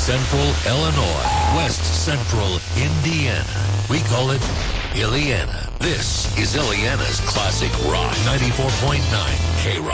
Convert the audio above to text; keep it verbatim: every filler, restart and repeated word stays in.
Central Illinois, West Central Indiana. We call it Illiana. This is Illiana's Classic Rock ninety-four point nine K-Rock.